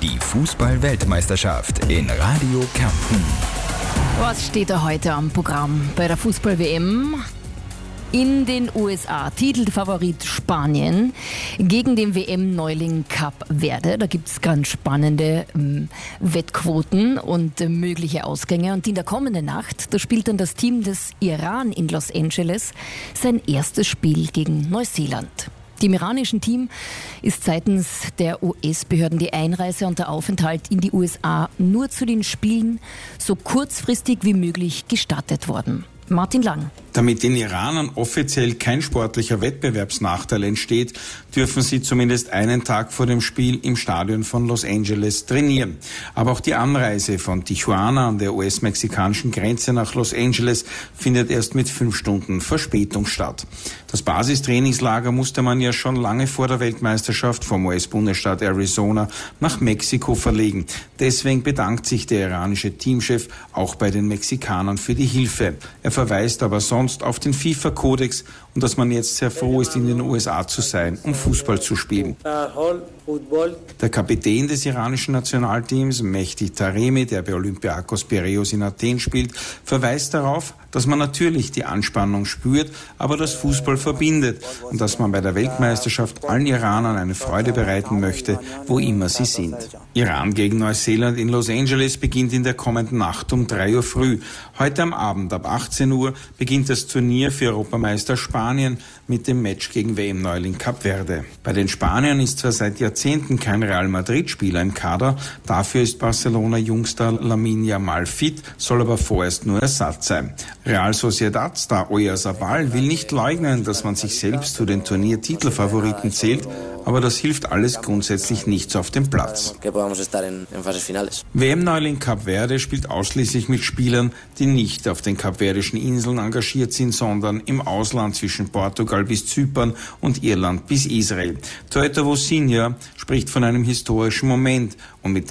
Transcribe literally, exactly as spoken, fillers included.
Die Fußball-Weltmeisterschaft in Radio Kärnten. Was steht da heute am Programm bei der Fußball-W M? In den U S A Titelfavorit Spanien gegen den W M-Neuling Kap Verde. Da gibt es ganz spannende ähm, Wettquoten und äh, mögliche Ausgänge. Und in der kommenden Nacht, da spielt dann das Team des Iran in Los Angeles sein erstes Spiel gegen Neuseeland. Dem iranischen Team ist seitens der U S-Behörden die Einreise und der Aufenthalt in die U S A nur zu den Spielen so kurzfristig wie möglich gestattet worden. Martin Lang. Damit den Iranern offiziell kein sportlicher Wettbewerbsnachteil entsteht, dürfen sie zumindest einen Tag vor dem Spiel im Stadion von Los Angeles trainieren. Aber auch die Anreise von Tijuana an der U S-mexikanischen Grenze nach Los Angeles findet erst mit fünf Stunden Verspätung statt. Das Basistrainingslager musste man ja schon lange vor der Weltmeisterschaft vom U S-Bundesstaat Arizona nach Mexiko verlegen. Deswegen bedankt sich der iranische Teamchef auch bei den Mexikanern für die Hilfe. Er verweist aber sonst auf den FIFA-Kodex und dass man jetzt sehr froh ist, in den U S A zu sein, um Fußball zu spielen. Der Kapitän des iranischen Nationalteams, Mehdi Taremi, der bei Olympiakos Piräus in Athen spielt, verweist darauf, dass man natürlich die Anspannung spürt, aber das Fußball verbindet und dass man bei der Weltmeisterschaft allen Iranern eine Freude bereiten möchte, wo immer sie sind. Iran gegen Neuseeland in Los Angeles beginnt in der kommenden Nacht um drei Uhr früh. Heute am Abend ab achtzehn Uhr beginnt das Turnier für Europameister Spanien mit dem Match gegen W M-Neuling Kap Verde. Bei den Spaniern ist zwar seit Jahrzehnten kein Real Madrid-Spieler im Kader, dafür ist Barcelona-Jungstar Lamine Yamal fit, soll aber vorerst nur Ersatz sein. Real Sociedad-Star Oyarzabal will nicht leugnen, dass man sich selbst zu den Turniertitelfavoriten zählt, aber das hilft alles grundsätzlich nichts auf dem Platz. W M-Neuling Kap Verde spielt ausschließlich mit Spielern, die nicht auf den kapverdischen Inseln engagiert sind, sondern im Ausland zwischen Portugal bis Zypern und Irland bis Israel. Toyota Vosinha spricht von einem historischen Moment und mit